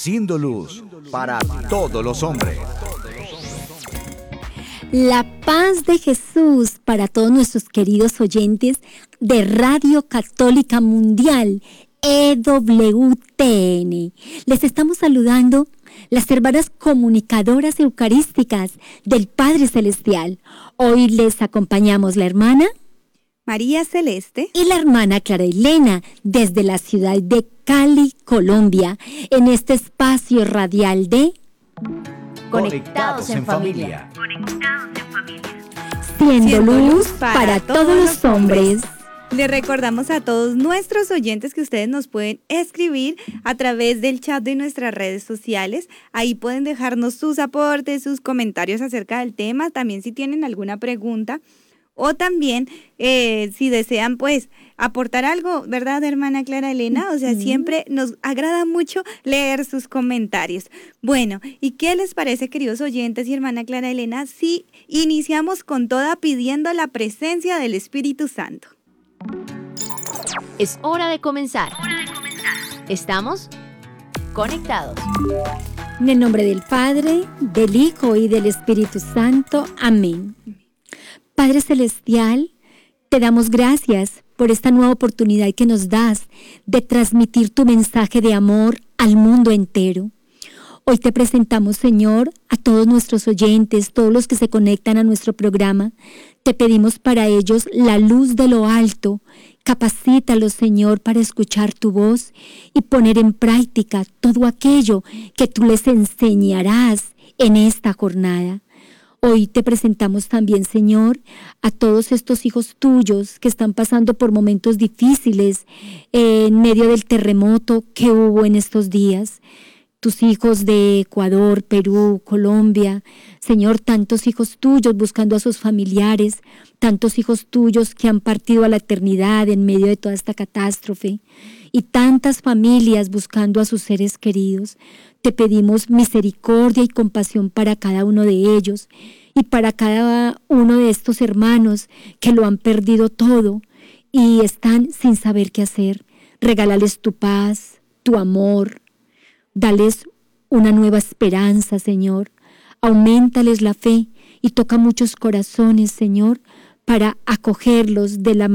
siendo luz para todos los hombres. La paz de Jesús para todos nuestros queridos oyentes de Radio Católica Mundial, EWTN. Les estamos saludando las hermanas comunicadoras eucarísticas del Padre Celestial. Hoy les acompañamos la hermana María Celeste y la hermana Clara Elena desde la ciudad de Cali, Colombia, en este espacio radial de Conectados en familia. Siendo luz para todos los hombres. Les recordamos a todos nuestros oyentes que ustedes nos pueden escribir a través del chat de nuestras redes sociales. Ahí pueden dejarnos sus aportes, sus comentarios acerca del tema, también si tienen alguna pregunta o también si desean pues aportar algo, ¿verdad, hermana Clara Elena? O sea, siempre nos agrada mucho leer sus comentarios. Bueno, ¿y qué les parece, queridos oyentes y hermana Clara Elena, si iniciamos con toda pidiendo la presencia del Espíritu Santo? Es hora de comenzar. Estamos conectados. En el nombre del Padre, del Hijo y del Espíritu Santo. Amén. Padre Celestial, te damos gracias por esta nueva oportunidad que nos das de transmitir tu mensaje de amor al mundo entero. Hoy te presentamos, Señor, a todos nuestros oyentes, todos los que se conectan a nuestro programa. Te pedimos para ellos la luz de lo alto. Capacítalos, Señor, para escuchar tu voz y poner en práctica todo aquello que tú les enseñarás en esta jornada. Hoy te presentamos también, Señor, a todos estos hijos tuyos que están pasando por momentos difíciles en medio del terremoto que hubo en estos días. Tus hijos de Ecuador, Perú, Colombia, Señor, tantos hijos tuyos buscando a sus familiares, tantos hijos tuyos que han partido a la eternidad en medio de toda esta catástrofe y tantas familias buscando a sus seres queridos. Te pedimos misericordia y compasión para cada uno de ellos y para cada uno de estos hermanos que lo han perdido todo y están sin saber qué hacer. Regálales tu paz, tu amor. Dales una nueva esperanza, Señor. Auméntales la fe y toca muchos corazones, Señor, para acogerlos de la